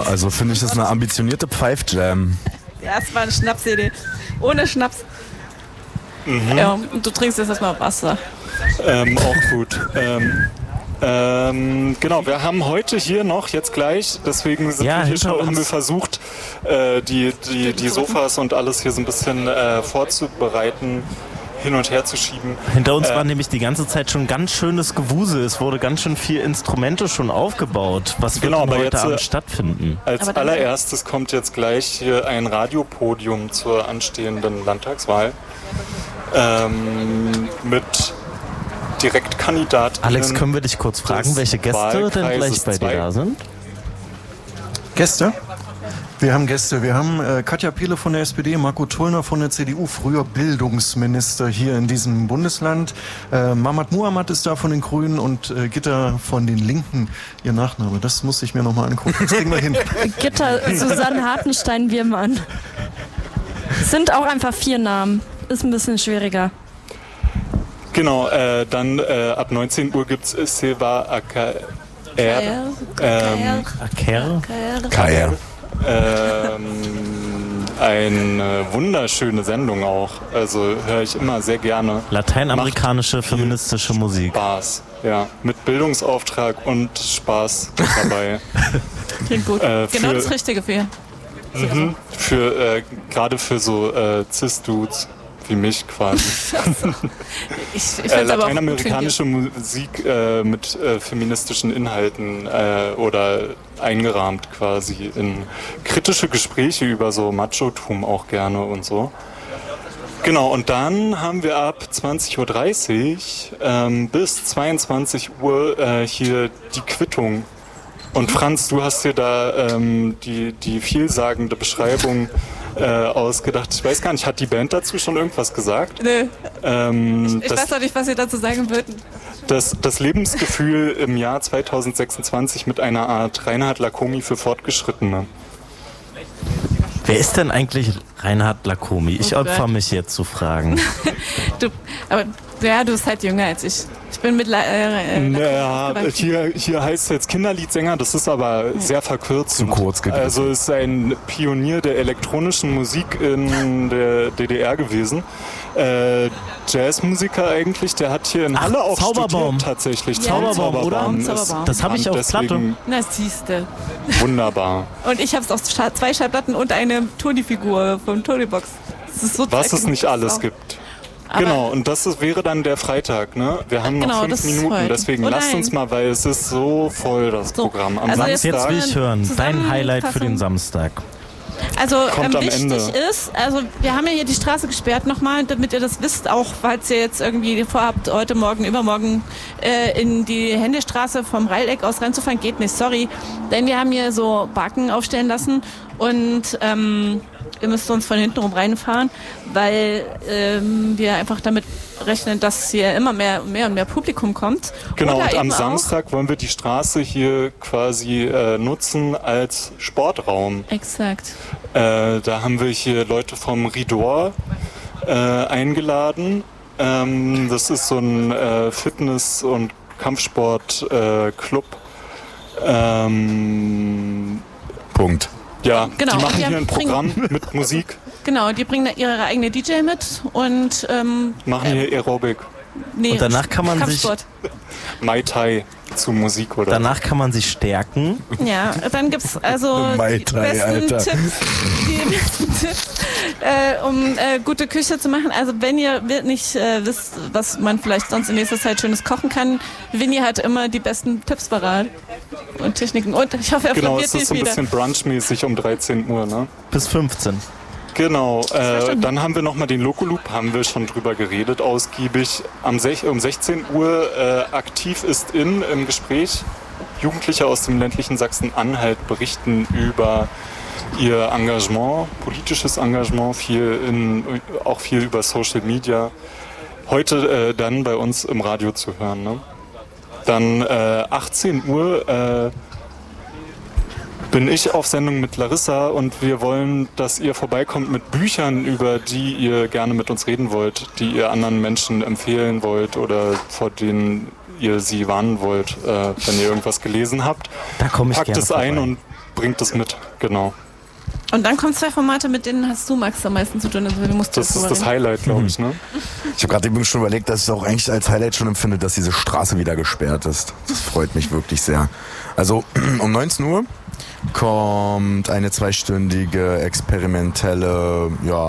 also finde ich das eine ambitionierte Pfeif-Jam. Ja, es war eine Schnapsidee. Ohne Schnaps. Ja, und du trinkst jetzt erstmal Wasser. Auch gut. Genau, wir haben heute hier noch, jetzt gleich, deswegen haben wir versucht, die Sofas und alles hier so ein bisschen vorzubereiten, hin und her zu schieben. Hinter uns war nämlich die ganze Zeit schon ganz schönes Gewusel. Es wurde ganz schön viel Instrumente schon aufgebaut. Was wird denn heute Abend stattfinden? Als allererstes kommt jetzt gleich hier ein Radiopodium zur anstehenden Landtagswahl mit Direktkandidaten. Alex, können wir dich kurz fragen, welche Gäste denn gleich bei dir da sind? Gäste? Wir haben Gäste. Wir haben Katja Peele von der SPD, Marco Tullner von der CDU, früher Bildungsminister hier in diesem Bundesland. Mamat Muhammad ist da von den Grünen und Gitta von den Linken. Ihr Nachname, das muss ich mir nochmal angucken. Das kriegen wir hin. Gitta Susanne Hartenstein-Biermann. Sind auch einfach 4 Namen. Ist ein bisschen schwieriger. Genau, dann ab 19 Uhr gibt es Silva Aker. Eine wunderschöne Sendung auch. Also höre ich immer sehr gerne. Lateinamerikanische feministische Musik. Spaß, ja. Mit Bildungsauftrag und Spaß dabei. Klingt gut. Genau das Richtige für ihn. Gerade für so Cis-Dudes wie mich quasi. Lateinamerikanische Musik mit feministischen Inhalten oder eingerahmt quasi in kritische Gespräche über so Machotum auch gerne und so. Genau, und dann haben wir ab 20.30 Uhr bis 22 Uhr hier die Quittung. Und Franz, du hast dir da die vielsagende Beschreibung ausgedacht. Ich weiß gar nicht, hat die Band dazu schon irgendwas gesagt? Nö. Ich weiß auch nicht, was ihr dazu sagen würden. Das Lebensgefühl im Jahr 2026 mit einer Art Reinhard Lacomi für Fortgeschrittene. Wer ist denn eigentlich Reinhard Lacomi? Ich opfer mich jetzt zu fragen. Du bist halt jünger als ich. Ich bin hier heißt es jetzt Kinderliedsänger, das ist aber sehr verkürzt. Zu kurz gegriffen. Also ist ein Pionier der elektronischen Musik in der DDR gewesen. Jazzmusiker eigentlich, der hat hier in Halle auch studiert tatsächlich. Ja, Zauberbaum. Das habe ich auf Platte. Na, siehste. Wunderbar. Und ich habe es auf 2 Schallplatten und eine Tony-Figur von Tonybox. Was es nicht alles gibt. Genau, und das wäre dann der Freitag, ne? Wir haben noch 5 Minuten, deswegen lasst uns mal, weil es ist so voll, das Programm. Am Samstag. Jetzt will ich hören, dein Highlight für den Samstag. Also wichtig ist, also wir haben ja hier die Straße gesperrt nochmal, damit ihr das wisst, auch falls ihr jetzt irgendwie vorhabt, heute Morgen, übermorgen in die Händestraße vom Reileck aus reinzufahren, geht nicht, sorry. Denn wir haben hier so Baken aufstellen lassen und ihr müsst uns von hinten rum reinfahren, weil wir einfach damit rechnen, dass hier immer mehr und mehr Publikum kommt. Genau, und am Samstag wollen wir die Straße hier quasi nutzen als Sportraum. Exakt. Da haben wir hier Leute vom Ridor eingeladen. Das ist so ein Fitness- und Kampfsport-Club. Punkt. Ja, genau. Die machen hier ein Programm mit Musik. Genau, die bringen da ihre eigene DJ mit und machen hier Aerobic. Nee, und danach kann man Kampfsport. Mai Tai zu Musik oder? Danach kann man sich stärken. Ja, dann gibt's also die besten Tipps, um gute Küche zu machen. Also wenn ihr nicht wisst, was man vielleicht sonst in nächster Zeit Schönes kochen kann, Winnie hat immer die besten Tipps parat und Techniken. Und ich hoffe, er genau, probiert es ist so ein wieder. bisschen brunchmäßig um 13 Uhr, ne? Bis 15. Genau, dann haben wir nochmal den Locoloop, haben wir schon drüber geredet, ausgiebig. Um 16 Uhr aktiv ist im Gespräch. Jugendliche aus dem ländlichen Sachsen-Anhalt berichten über ihr Engagement, politisches Engagement, auch viel über Social Media. Heute dann bei uns im Radio zu hören. Ne? Dann 18 Uhr bin ich auf Sendung mit Larissa und wir wollen, dass ihr vorbeikommt mit Büchern, über die ihr gerne mit uns reden wollt, die ihr anderen Menschen empfehlen wollt oder vor denen ihr sie warnen wollt, wenn ihr irgendwas gelesen habt. Da komme ich packt gerne es ein vorbei. und bringt es mit, genau. Und dann kommen 2 Formate, mit denen hast du, Max, am meisten zu tun. Also, das ist das Highlight, glaube ich. Ne? Ich habe gerade übrigens schon überlegt, dass ich es auch eigentlich als Highlight schon empfinde, dass diese Straße wieder gesperrt ist. Das freut mich wirklich sehr. Also um 19 Uhr kommt eine 2-stündige experimentelle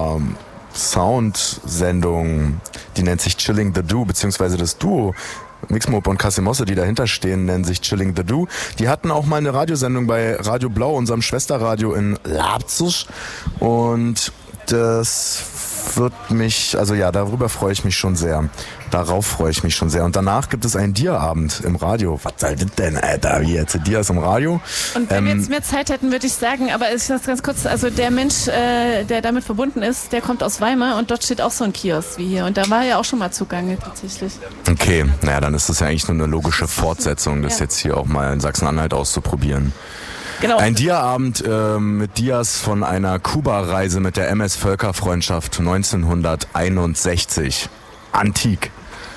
Soundsendung, die nennt sich Chilling the Do, beziehungsweise das Duo Mixmob und Casimosse, die dahinter stehen, nennen sich Chilling the Do. Die hatten auch mal eine Radiosendung bei Radio Blau, unserem Schwesterradio in Leipzig. Und das wird mich, darüber freue ich mich schon sehr. Darauf freue ich mich schon sehr. Und danach gibt es einen Dia-Abend im Radio. Was soll das denn, Alter? Wie jetzt? Dias im Radio? Und wenn wir jetzt mehr Zeit hätten, würde ich sagen, aber ich sage ganz kurz, also der Mensch, der damit verbunden ist, der kommt aus Weimar und dort steht auch so ein Kiosk wie hier. Und da war er ja auch schon mal zugange tatsächlich. Okay, naja, dann ist das ja eigentlich nur eine logische Fortsetzung, das jetzt hier auch mal in Sachsen-Anhalt auszuprobieren. Genau. Ein Dia-Abend mit Dias von einer Kuba-Reise mit der MS Völkerfreundschaft 1961. Antik.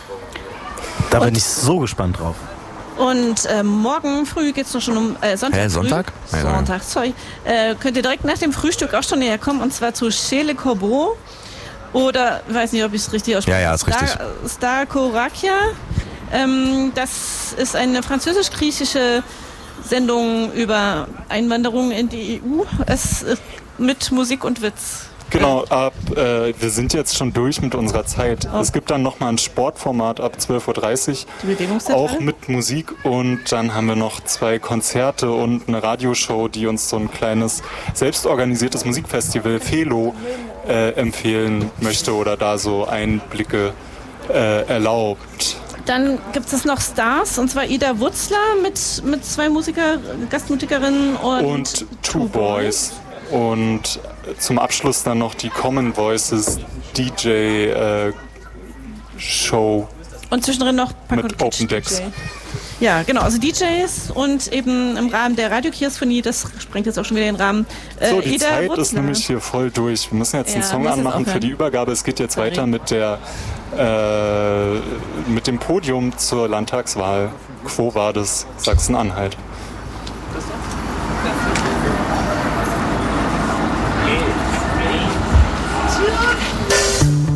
Da bin ich so gespannt drauf. Und morgen früh geht es noch schon um Sonntag. Sonntag? Sonntag, sorry. Könnt ihr direkt nach dem Frühstück auch schon näher kommen, und zwar zu Chez Le Corbeau. Oder, ich weiß nicht, ob ich es richtig ausspreche. Ja, ist richtig. Starkorakia. Das ist eine französisch-griechische Sendung über Einwanderung in die EU. Es mit Musik und Witz. Genau, wir sind jetzt schon durch mit unserer Zeit. Es gibt dann nochmal ein Sportformat ab 12.30 Uhr, auch mit Musik. Und dann haben wir noch 2 Konzerte und eine Radioshow, die uns so ein kleines, selbstorganisiertes Musikfestival Felo empfehlen möchte oder da so Einblicke erlaubt. Dann gibt es noch Stars, und zwar Ida Wutzler mit 2 Gastmusikerinnen und Two Boys. Und zum Abschluss dann noch die Common Voices DJ Show. Und zwischendrin noch mit Open Decks. Ja, genau, also DJs und eben im Rahmen der Radiokiasphonie, das sprengt jetzt auch schon wieder den Rahmen. So, die Ida Zeit Wutzler ist nämlich hier voll durch. Wir müssen jetzt einen Song anmachen für die Übergabe. Es geht jetzt weiter mit dem Podium zur Landtagswahl. Quo Vadis, Sachsen-Anhalt.